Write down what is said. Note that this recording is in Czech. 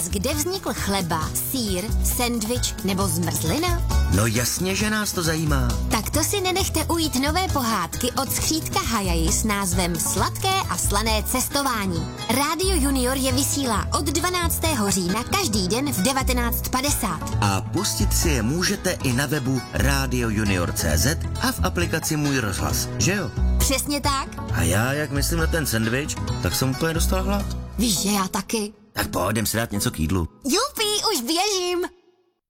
vás kde vznikl chleba, sýr, sendvič nebo zmrzlina? No jasně, že nás to zajímá. Tak to si nenechte ujít nové pohádky od skřítka Hajaji s názvem Sladké a slané cestování. Rádio Junior je vysílá od 12. října každý den v 19:50. A pustit si je můžete i na webu radiojunior.cz a v aplikaci Můj rozhlas, že jo? Přesně tak. A já, jak myslím na ten sendvič, tak jsem úplně dostal hlad. Víš, že já taky. Tak pojďem si dát něco k jídlu. Jupi, už běžím.